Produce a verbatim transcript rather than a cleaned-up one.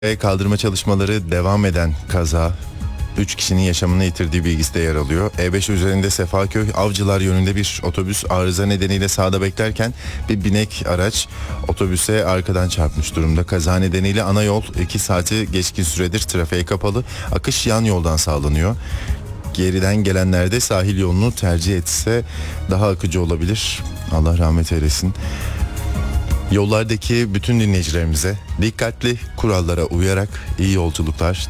Ve kaldırma çalışmaları devam eden kaza üç kişinin yaşamını yitirdiği bilgisi de yer alıyor. E beş üzerinde Sefaköy Avcılar yönünde bir otobüs arıza nedeniyle sağda beklerken bir binek araç otobüse arkadan çarpmış durumda. Kaza nedeniyle ana yol iki saati geçkin süredir trafiğe kapalı. Akış yan yoldan sağlanıyor. Geriden gelenler de sahil yolunu tercih etse daha akıcı olabilir. Allah rahmet eylesin. Yollardaki bütün dinleyicilerimize dikkatli, kurallara uyarak iyi yolculuklar